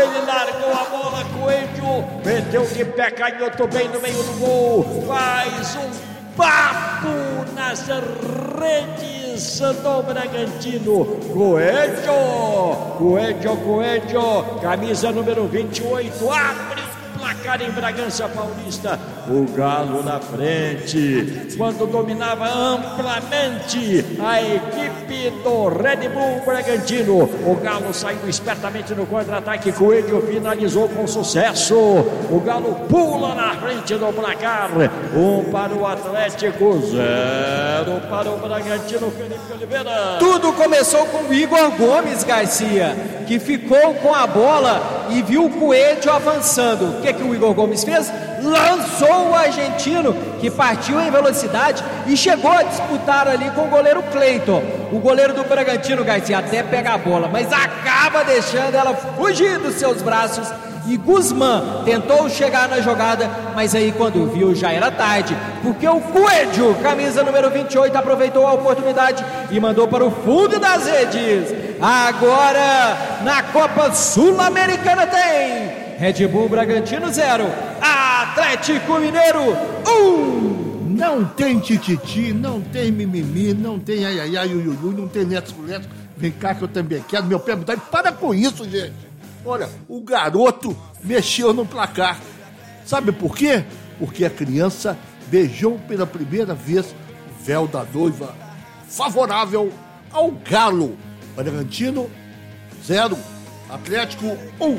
ele largou a bola, Coelho meteu de pé canhoto bem no meio do gol, faz um papo nas redes do Bragantino. Coelho, camisa número 28, abre o placar em Bragança Paulista. O Galo na frente, quando dominava amplamente a equipe do Red Bull Bragantino. O Galo saiu espertamente no contra-ataque, Coelho finalizou com sucesso. O Galo pula na frente do placar, 1 para o Atlético, 0 para o Bragantino. Felipe Oliveira. Tudo começou com o Igor Gomes, Garcia, que ficou com a bola e viu o Coelho avançando. O que o Igor Gomes fez? Lançou o argentino, que partiu em velocidade e chegou a disputar ali com o goleiro Cleiton. O goleiro do Bragantino, Garcia, até pega a bola, mas acaba deixando ela fugir dos seus braços. E Guzmán tentou chegar na jogada, mas aí quando viu já era tarde, porque o Coelho, camisa número 28, aproveitou a oportunidade e mandou para o fundo das redes. Agora na Copa Sul-Americana tem Red Bull Bragantino 0, Atlético Mineiro 1. Não tem tititi, não tem mimimi, não tem ai, uiuiui, não tem neto. Vem cá que eu também quero, meu pé me dá. Para com isso, gente. Olha, o garoto mexeu no placar. Sabe por quê? Porque a criança beijou pela primeira vez o véu da noiva, favorável ao Galo. Bragantino 0, Atlético 1.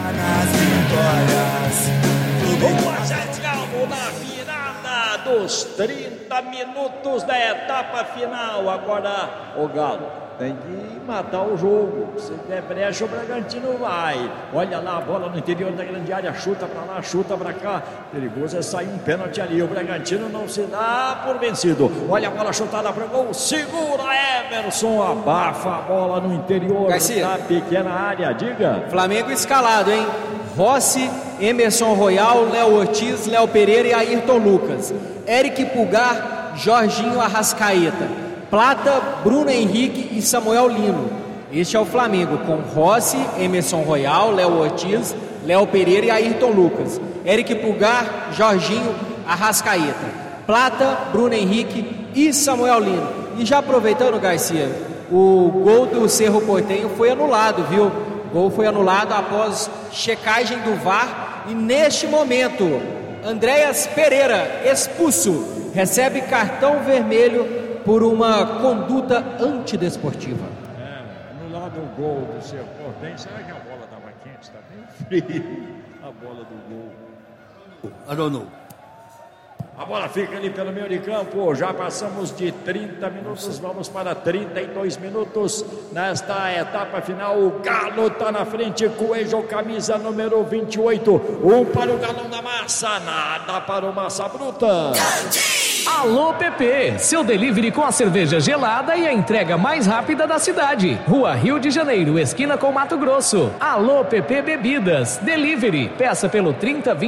O Zé Galo na virada dos 30 minutos da etapa final. Agora o Galo tem que matar o jogo. Se der brecha, o Bragantino vai. Olha lá a bola no interior da grande área. Chuta pra lá, chuta pra cá. Perigoso é sair um pênalti ali. O Bragantino não se dá por vencido. Olha a bola chutada para o gol. Segura Everson. Abafa a bola no interior da pequena área. Diga. Flamengo escalado, hein? Rossi, Emerson Royal, Léo Ortiz, Léo Pereira e Ayrton Lucas. Eric Pulgar, Jorginho Arrascaeta. Plata, Bruno Henrique e Samuel Lino. Este é o Flamengo, com Rossi, Emerson Royal, Léo Ortiz, Léo Pereira e Ayrton Lucas. Eric Pulgar, Jorginho Arrascaeta. Plata, Bruno Henrique e Samuel Lino. E já aproveitando, Garcia, o gol do Cerro Porteño foi anulado, viu? O gol foi anulado após checagem do VAR. E neste momento, Andréas Pereira, expulso, recebe cartão vermelho por uma conduta antidesportiva. Anulado o gol do Cerro Porteño. Será que a bola estava quente? Está bem frio a bola do gol. I don't know. A bola fica ali pelo meio de campo. Já passamos de 30 minutos, vamos para 32 minutos nesta etapa final. O Galo está na frente, Coelho, camisa número 28. 1 para o Galão da Massa, nada para o Massa Bruta. Alô PP, seu delivery com a cerveja gelada e a entrega mais rápida da cidade. Rua Rio de Janeiro, esquina com Mato Grosso. Alô PP Bebidas, delivery, peça pelo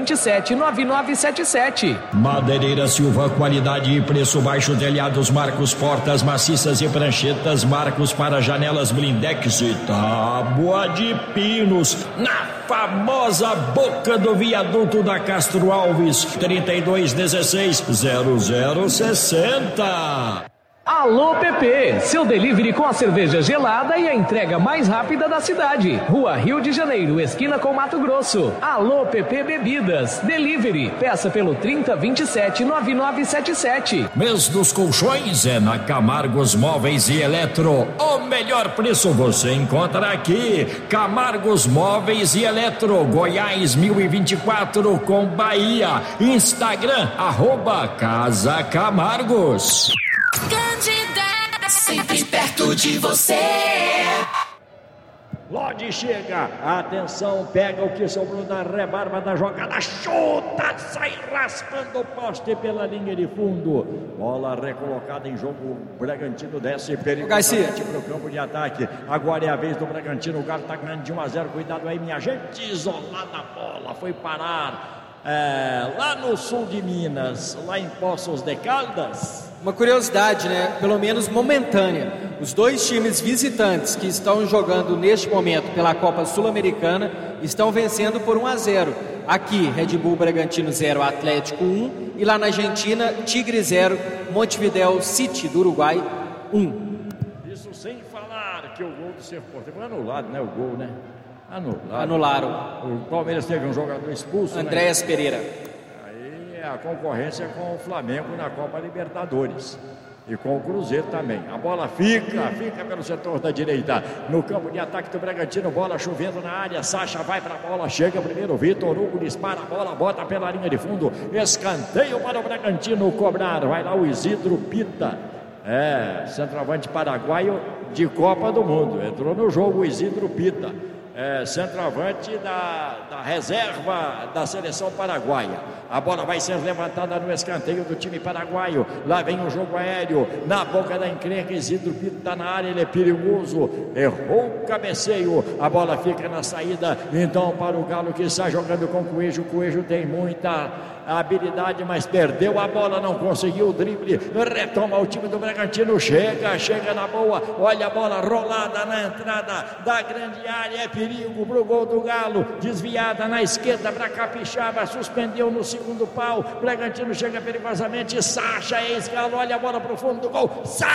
3027-9977. Madeireira Silva, qualidade e preço baixo, telhados Marcos, portas maciças e pranchetas Marcos para janelas blindex e tábua de pinos. Na famosa boca do viaduto da Castro Alves, 3216-0060. Alô PP, seu delivery com a cerveja gelada e a entrega mais rápida da cidade. Rua Rio de Janeiro, esquina com Mato Grosso. Alô PP Bebidas, delivery, peça pelo 3027-9977. Mês dos colchões é na Camargos Móveis e Eletro. O melhor preço você encontra aqui. Camargos Móveis e Eletro, Goiás 1024 com Bahia. Instagram, @Casa Camargos. Candidata, sempre perto de você. Lodi chega, atenção, pega o que sobrou da rebarba da jogada, chuta, sai raspando o poste pela linha de fundo. Bola recolocada em jogo, o Bragantino desce perigosamente para o campo de ataque. Agora é a vez do Bragantino, o Galo está ganhando de 1-0, cuidado aí minha gente, isolada a bola, foi parar lá no sul de Minas, lá em Poços de Caldas. Uma curiosidade, né? Pelo menos momentânea. Os dois times visitantes que estão jogando neste momento pela Copa Sul-Americana estão vencendo por 1-0. Aqui, Red Bull Bragantino 0, Atlético 1. E lá na Argentina, Tigre 0, Montevideo City do Uruguai 1. Isso sem falar que o gol do Cerro Porteño foi anulado, né? O gol, né? Anularam. O Palmeiras teve um jogador expulso, Andréas né? Pereira. Aí a concorrência com o Flamengo na Copa Libertadores. E com o Cruzeiro também. A bola fica pelo setor da direita. No campo de ataque do Bragantino, bola chovendo na área. Sacha vai para a bola, chega primeiro. Vitor Hugo dispara a bola, bota pela linha de fundo. Escanteio para o Bragantino cobrar. Vai lá o Isidro Pita. Centroavante paraguaio de Copa do Mundo. Entrou no jogo o Isidro Pita. Centroavante da reserva da seleção paraguaia. A bola vai ser levantada no escanteio do time paraguaio. Lá vem o jogo aéreo na boca da encrenca. Isidro Pita está na área, ele é perigoso, errou o cabeceio, a bola fica na saída. Então para o Galo que está jogando com o Coelho. O Coelho tem muita habilidade, mas perdeu a bola, não conseguiu o drible. Retoma o time do Bragantino, chega na boa. Olha a bola rolada na entrada da grande área, é perigo pro gol do Galo, desviada na esquerda para Capixaba, suspendeu no segundo pau. Bragantino chega perigosamente, Sacha, ex-Galo, olha a bola pro fundo do gol, salva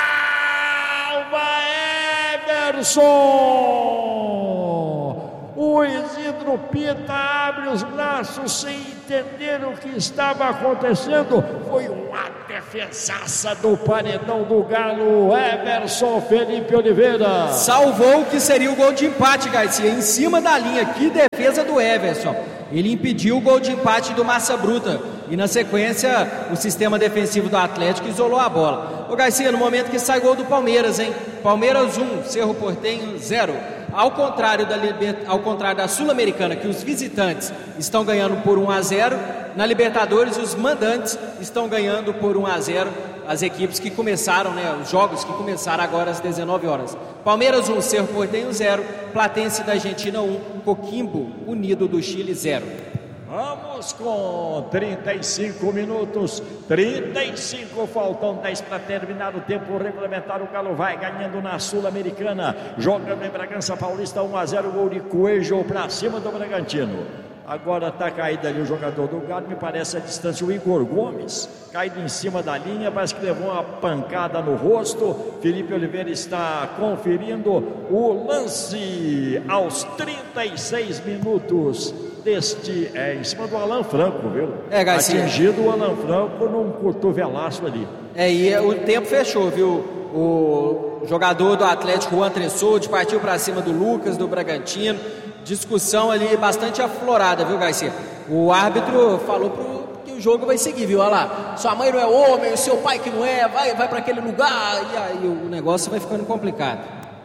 Everson! O Isidro Pita abre os braços sem entender o que estava acontecendo. Foi uma defesaça do paredão do Galo. Everson Felipe Oliveira salvou o que seria o gol de empate, Garcia, em cima da linha. Que defesa do Everson. Ele impediu o gol de empate do Massa Bruta. E na sequência, o sistema defensivo do Atlético isolou a bola. Ô Garcia, no momento que sai gol do Palmeiras, hein? Palmeiras 1, Cerro Porteño 0. Ao contrário da Sul-Americana, que os visitantes estão ganhando por 1-0, na Libertadores os mandantes estão ganhando por 1-0. As equipes que começaram, os jogos que começaram agora às 19 horas. Palmeiras 1, Cerro Porteño 0, Platense da Argentina 1, Coquimbo Unido do Chile 0. Vamos com 35 minutos, 35, faltam 10 para terminar o tempo regulamentar. O Galo vai ganhando na Sul-Americana, jogando em Bragança Paulista 1-0, gol de Coelho para cima do Bragantino. Agora está caído ali o jogador do Galo, me parece a distância, o Igor Gomes, caído em cima da linha, parece que levou uma pancada no rosto. Felipe Oliveira está conferindo o lance aos 36 minutos deste, em cima do Alan Franco, viu? Garcia. Atingido o Alan Franco num cotovelaço ali. E o tempo fechou, viu? O jogador do Atlético, Juan Tressoude, partiu para cima do Lucas, do Bragantino. Discussão ali bastante aflorada, viu, Garcia? O árbitro falou que o jogo vai seguir, viu? Olha lá, sua mãe não é homem, o seu pai que não é, vai para aquele lugar, e aí o negócio vai ficando complicado.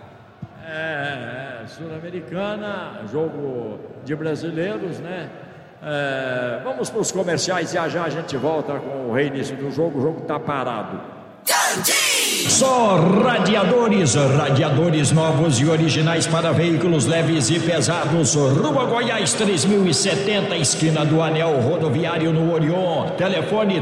Sul-Americana, jogo de brasileiros, né? Vamos para os comerciais e já a gente volta com o reinício do jogo. O jogo está parado. Só radiadores novos e originais para veículos leves e pesados. Rua Goiás 3070, esquina do Anel Rodoviário no Orion. Telefone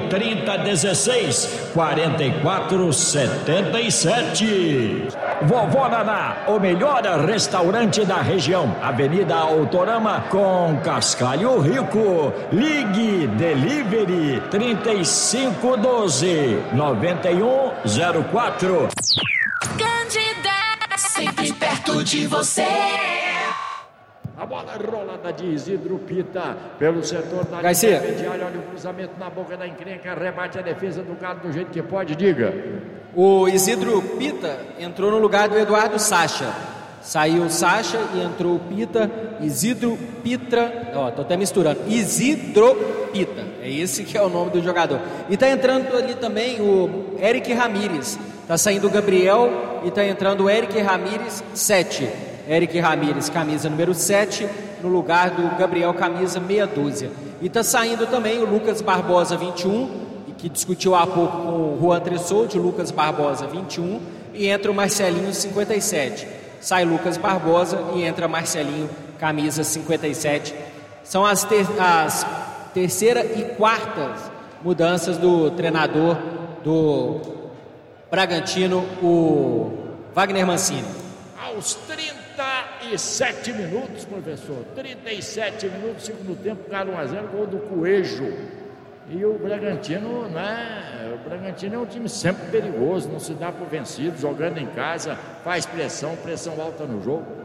3016-4477. Vovó Naná, o melhor restaurante da região. Avenida Autorama com Cascalho Rico. Ligue Delivery 3512-9104. Candida, sempre perto de você. A bola rolada de Isidro Pita pelo setor da Garcia. Olha o cruzamento na boca da encrenca, rebate a defesa do Galo do jeito que pode, diga. O Isidro Pita entrou no lugar do Eduardo Sacha. Saiu o Sacha e entrou o Pita. Isidro Pitra, tô até misturando. Isidro Pita, é esse que é o nome do jogador. E tá entrando ali também o Eric Ramírez. Tá saindo o Gabriel e tá entrando o Eric Ramírez 7. Eric Ramírez, camisa número 7, no lugar do Gabriel, camisa meia dúzia. E tá saindo também o Lucas Barbosa 21, que discutiu há pouco com o Juan Tressoude, o Lucas Barbosa 21, e entra o Marcelinho 57. Sai Lucas Barbosa e entra Marcelinho, camisa 57. São as terceira e quartas mudanças do treinador do Bragantino, o Wagner Mancini. Aos 37 minutos, professor, 37 minutos, segundo tempo, Galo 1-0, gol do Coelho. E o Bragantino, né? O Bragantino é um time sempre perigoso, não se dá por vencido, jogando em casa, faz pressão alta no jogo.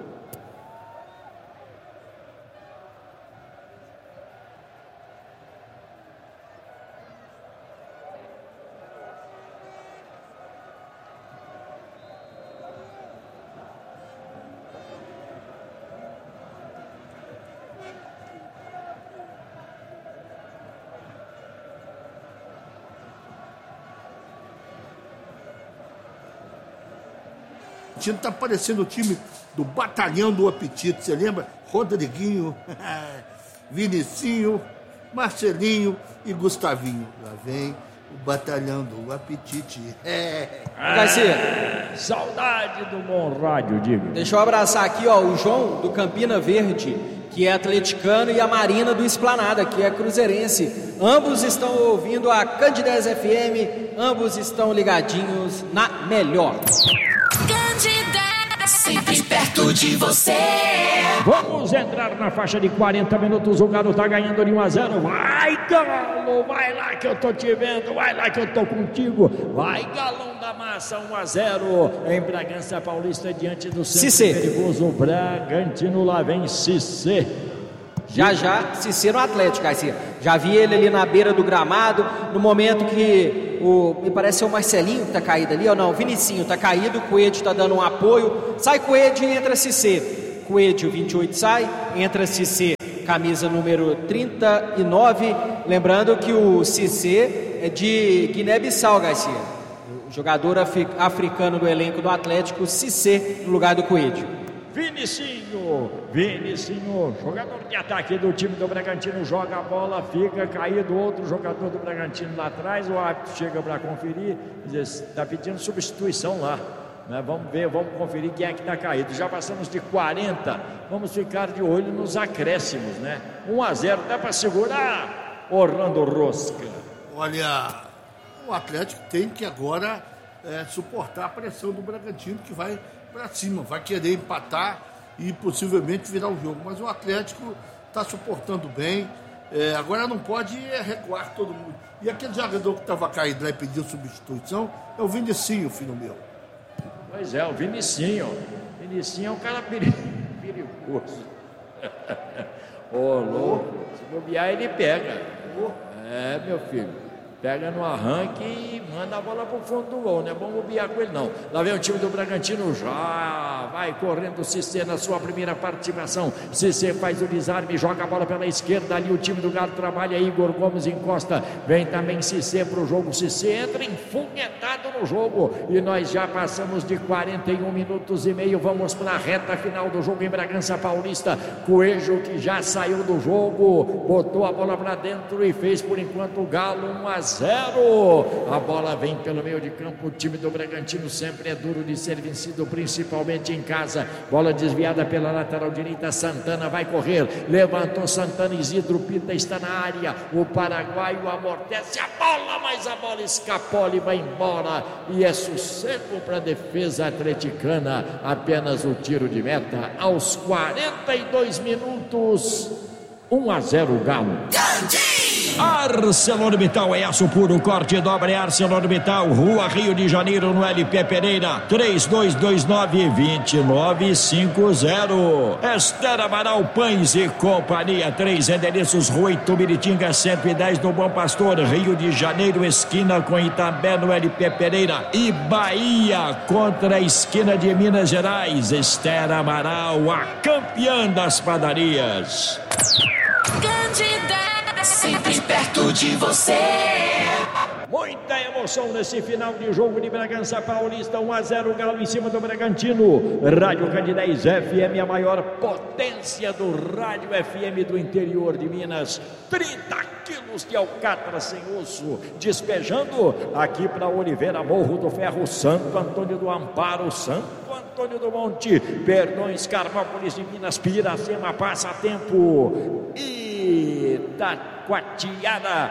O time tá parecendo o time do Batalhão do Apetite, você lembra? Rodriguinho, Vinicinho, Marcelinho e Gustavinho. Lá vem o Batalhão do Apetite. Garcia, Saudade do bom rádio, diga. deixa eu abraçar aqui, ó, o João do Campina Verde, que é atleticano, e a Marina do Esplanada, que é cruzeirense. Ambos estão ouvindo a Candidez FM, ambos estão ligadinhos na melhor. Candidez, sempre perto de você. Vamos entrar na faixa de 40 minutos. O Galo tá ganhando de 1-0. Vai, Galo, vai lá que eu tô te vendo, vai lá que eu tô contigo. Vai, Galão da Massa, 1-0 em Bragança Paulista, diante do sempre perigoso Bragantino. Lá vem Cissé. Já, Cissé no Atlético, Garcia. Já vi ele ali na beira do gramado, no momento que me parece ser o Marcelinho que tá caído ali, ou não, o Vinicinho tá caído, o Coelho tá dando um apoio, sai Coelho e entra Cissé. Coelho, 28, sai, entra Cissé, camisa número 39, lembrando que o Cissé é de Guiné-Bissau, Garcia. O jogador africano do elenco do Atlético, Cissé, no lugar do Coelho. Vinicinho, jogador de ataque do time do Bragantino, joga a bola, fica caído outro jogador do Bragantino lá atrás, o árbitro chega para conferir, está pedindo substituição lá, né? Vamos ver, vamos conferir quem é que está caído. Já passamos de 40, vamos ficar de olho nos acréscimos, né? 1-0, dá para segurar, Orlando Rosca. Olha, o Atlético tem que agora suportar a pressão do Bragantino, que vai para cima, vai querer empatar e possivelmente virar o jogo, mas o Atlético está suportando bem, agora não pode recuar todo mundo. E aquele jogador que estava caído lá e pediu substituição é o Vinicinho, filho meu. Pois é, o Vinicinho é um cara perigoso. Ô, louco, se bobear ele pega. Meu filho. Pega no arranque e manda a bola pro fundo do gol, não é bom bobear com ele não. Lá vem o time do Bragantino, já vai correndo o Cissé na sua primeira participação. Cissé faz o desarme, joga a bola pela esquerda, ali o time do Galo trabalha, Igor Gomes encosta, vem também Cissé pro jogo. Cissé entra enfoguetado no jogo e nós já passamos de 41 minutos e meio, vamos para a reta final do jogo em Bragança Paulista. Coelho, que já saiu do jogo, botou a bola para dentro e fez por enquanto o Galo 1-0. A bola vem pelo meio de campo. O time do Bragantino sempre é duro de ser vencido, principalmente em casa. Bola desviada pela lateral direita. Santana vai correr, levantou Santana. Isidro Pita está na área. O paraguaio amortece a bola, mas a bola escapou e vai embora. E é sossego para a defesa atleticana. Apenas o tiro de meta aos 42 minutos. 1-0 Galo. ArcelorMittal é aço puro, corte e dobra, é ArcelorMittal, Rua Rio de Janeiro, no LP Pereira, 3229-2950. Esther Amaral Pães e Companhia, 3 endereços, Rua Itumiritinga 110, no Bom Pastor, Rio de Janeiro, esquina com Itambé, no LP Pereira, e Bahia, contra a esquina de Minas Gerais. Esther Amaral, a campeã das padarias. Candidez, sempre perto de você. Muita emoção nesse final de jogo de Bragança Paulista. 1-0 Galo em cima do Bragantino. Rádio Candidez FM, a maior potência do rádio FM do interior de Minas. 30 quilos de alcatra sem osso, despejando aqui para Oliveira, Morro do Ferro, Santo Antônio do Amparo, Santo Antônio do Monte, Perdões, Carmópolis de Minas, Piracema, Passatempo e Itacoatiara,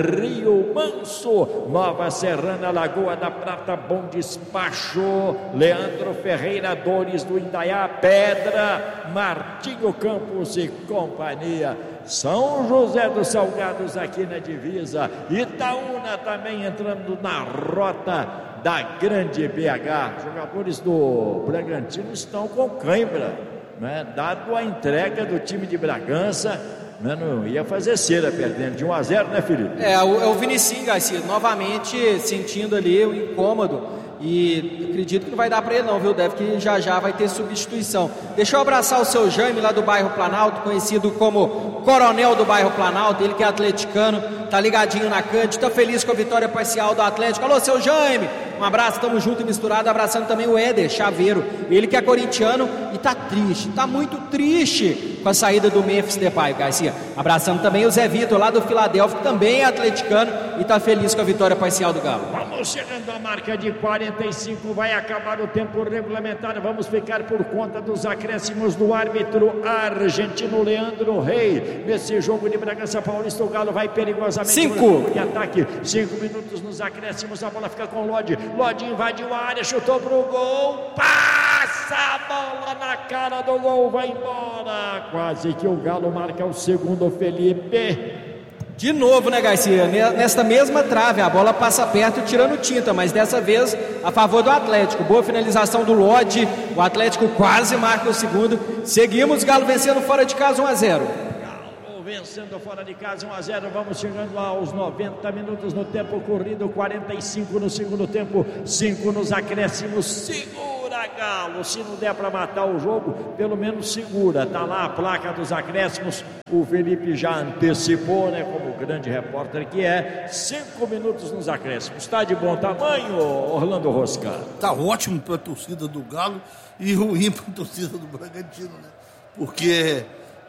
Rio Manso, Nova Serrana, Lagoa da Prata, Bom Despacho, Leandro Ferreira, Dores do Indaiá, Pedra, Martinho Campos e companhia. São José dos Salgados aqui na divisa, Itaúna também entrando na rota da grande BH. Jogadores do Bragantino estão com cãibra, né? Dado a entrega do time de Bragança, né? Não ia fazer cera perdendo de 1-0, né, Felipe? É o Vinicinho, Garcia, novamente sentindo ali o incômodo. E acredito que não vai dar para ele não, viu? Deve que já vai ter substituição. Deixa eu abraçar o seu Jaime lá do bairro Planalto, conhecido como Coronel do bairro Planalto, ele que é atleticano, tá ligadinho na Cante, tá feliz com a vitória parcial do Atlético. Alô, seu Jaime, um abraço, tamo junto e misturado, abraçando também o Éder Chaveiro, ele que é corintiano e tá triste, tá muito triste com a saída do Memphis Depay, Garcia. Abraçando também o Zé Vitor lá do Filadélfia, que também é atleticano e tá feliz com a vitória parcial do Galo. Vamos chegando à marca de 45, vai acabar o tempo regulamentar, vamos ficar por conta dos acréscimos do árbitro argentino Leandro Rey. Nesse jogo de Bragança Paulista, o Galo vai perigosamente 5 de ataque, 5 minutos nos acréscimos, a bola fica com Lodi, Lodi invadiu a área, chutou pro gol, passa a bola na cara do gol, vai embora, quase que o Galo marca o segundo, Felipe. De novo, né, Garcia? Nesta mesma trave, a bola passa perto tirando tinta, mas dessa vez a favor do Atlético. Boa finalização do Lodi, o Atlético quase marca o segundo. Seguimos, Galo vencendo fora de casa 1-0. Galo vencendo fora de casa 1-0. Vamos chegando aos 90 minutos no tempo corrido, 45 no segundo tempo, 5 nos acréscimos. Segura, Galo, se não der para matar o jogo, pelo menos segura. Tá lá a placa dos acréscimos. O Felipe já antecipou, né, como grande repórter que é, 5 minutos nos acréscimos. Está de bom tamanho, Orlando Rosca? Tá ótimo para a torcida do Galo e ruim para a torcida do Bragantino, né? Porque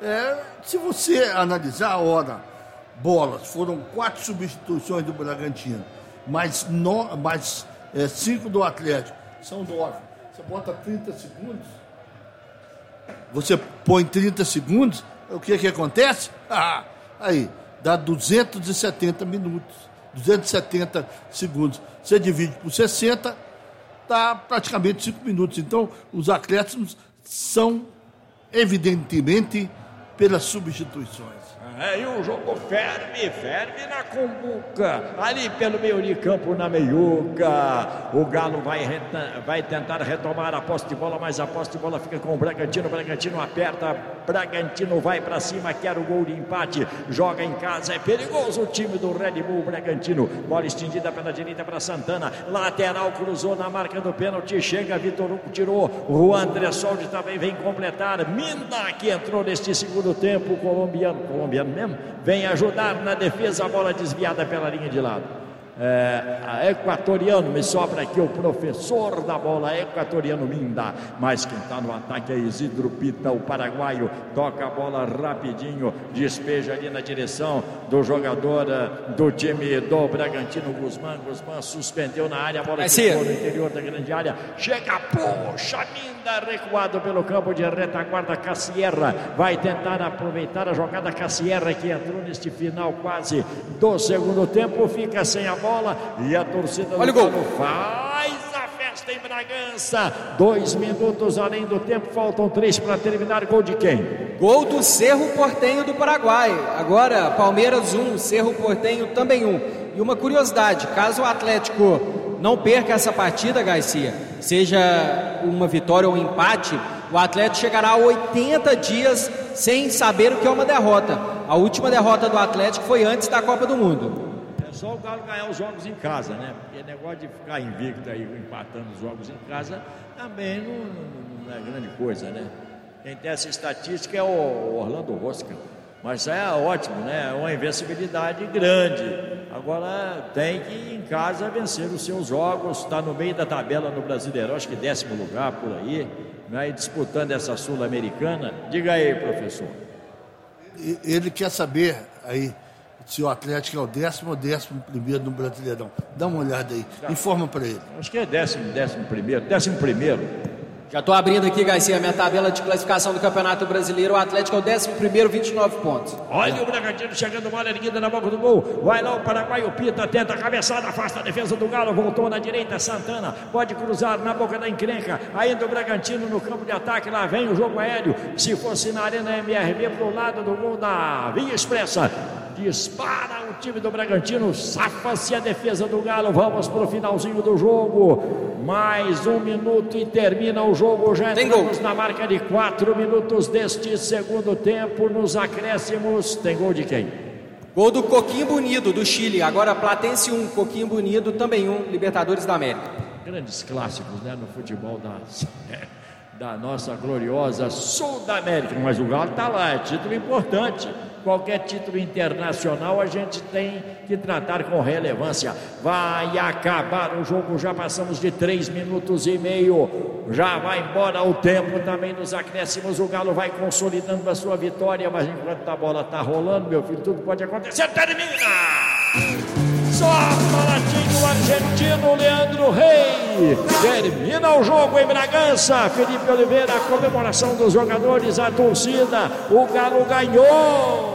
se você analisar a hora, bolas, foram 4 substituições do Bragantino, mais 5 do Atlético, são 9. Você bota 30 segundos, você põe 30 segundos, o que acontece? Aí, dá 270 minutos, 270 segundos. Você divide por 60, dá praticamente 5 minutos. Então, os acréscimos são, evidentemente, pelas substituições. E o jogo ferve na Cumbuca, ali pelo meio de campo na meiuca. O Galo vai tentar retomar a posse de bola, mas a posse de bola fica com o Bragantino. O Bragantino aperta, Bragantino vai para cima, quer o gol de empate, joga em casa, é perigoso o time do Red Bull Bragantino. Bola estendida pela direita para Santana, lateral, cruzou na marca do pênalti, chega Vitor Hugo, tirou, Juan Tressoldi também vem completar. Mina, que entrou neste segundo tempo, colombiano mesmo, vem ajudar na defesa, a bola desviada pela linha de lado. Equatoriano, me sobra aqui o professor da bola, equatoriano Minda, mas quem está no ataque é Isidro Pita, o paraguaio, toca a bola rapidinho, despeja ali na direção do jogador do time do Bragantino, Guzmán suspendeu na área, a bola ficou no interior da grande área, chega, puxa, Minda, recuado pelo campo de retaguarda, Cassierra, vai tentar aproveitar a jogada, Cassierra que entrou neste final quase do segundo tempo, fica sem a bola e a torcida do Galo faz a festa em Bragança. 2 minutos além do tempo, faltam 3 para terminar. Gol de quem? Gol do Cerro Porteño do Paraguai. Agora Palmeiras 1, Cerro Porteño também 1. E uma curiosidade, caso o Atlético não perca essa partida, Garcia, seja uma vitória ou um empate, o Atlético chegará a 80 dias sem saber o que é uma derrota. A última derrota do Atlético foi antes da Copa do Mundo. Só o Galo ganhar os jogos em casa, né? Porque negócio de ficar invicto aí, empatando os jogos em casa, também não é grande coisa, né? Quem tem essa estatística é o Orlando Rosca. Mas é ótimo, né? É uma invencibilidade grande. Agora tem que, em casa, vencer os seus jogos. Está no meio da tabela no Brasileirão, acho que 10º lugar por aí, né? E disputando essa Sul-Americana. Diga aí, professor. Ele quer saber aí se o Atlético é o 10º ou 11º no Brasileirão. Dá uma olhada aí, informa para ele. Acho que é 11º. Já estou abrindo aqui, Garcia, a minha tabela de classificação do Campeonato Brasileiro. O Atlético é o 11º, 29 pontos. Olha o Bragantino chegando, bola erguida na boca do gol. Vai lá o Paraguai, o Pita tenta a cabeçada, afasta a defesa do Galo. Voltou na direita, Santana pode cruzar na boca da encrenca. Ainda o Bragantino no campo de ataque. Lá vem o jogo aéreo. Se fosse na Arena MRV, pro lado do gol da Via Expressa. Dispara o time do Bragantino, safa-se a defesa do Galo. Vamos pro finalzinho do jogo. Mais 1 minuto e termina o jogo. Já entramos na marca de 4 minutos deste segundo tempo. Nos acréscimos, tem gol de quem? Gol do Coquimbo Unido, do Chile. Agora Platense 1, Coquimbo Unido também 1, Libertadores da América. Grandes clássicos, né, no futebol da nossa gloriosa Sul da América. Mas o Galo está lá, é título importante. Qualquer título internacional a gente tem que tratar com relevância. Vai acabar o jogo, já passamos de 3 minutos e meio. Já vai embora o tempo também nos acréscimos. O Galo vai consolidando a sua vitória, mas enquanto a bola está rolando, meu filho, tudo pode acontecer. Termina! Só baratinho o argentino Leandro Rei. Termina o jogo em Bragança. Felipe Oliveira, a comemoração dos jogadores, a torcida. O Galo ganhou.